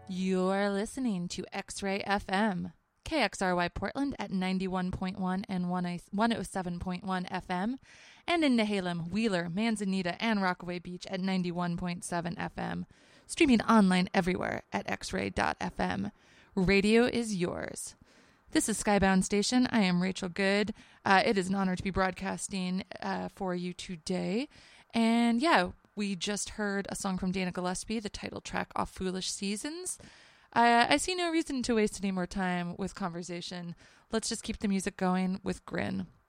You're listening to X-Ray FM, KXRY Portland at 91.1 and 107.1 FM, and in Nehalem, Wheeler, Manzanita, and Rockaway Beach at 91.7 FM. Streaming online everywhere at xray.fm. Radio is yours. This is Skybound Station. I am Rachel Good. It is an honor to be broadcasting for you today. And yeah, we just heard a song from Dana Gillespie, the title track off Foolish Seasons. I see no reason to waste any more time with conversation. Let's just keep the music going with Grin.